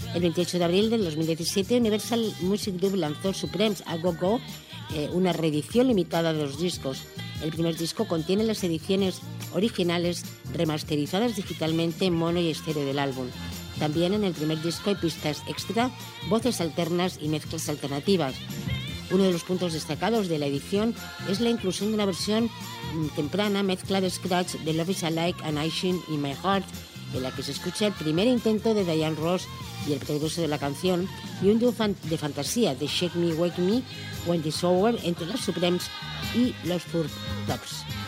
El 28 de abril del 2017, Universal Music Group lanzó Supremes A Go Go, una reedición limitada de los discos. El primer disco contiene las ediciones originales remasterizadas digitalmente en mono y estéreo del álbum. También en el primer disco hay pistas extra, voces alternas y mezclas alternativas. Uno de los puntos destacados de la edición es la inclusión de una versión temprana mezcla de scratch de Love is Like and Icing in My Heart, en la que se escucha el primer intento de Diana Ross y el progreso de la canción, y un dúo de fantasía de Shake Me, Wake Me, When It's Over entre los Supremes y los Four Tops.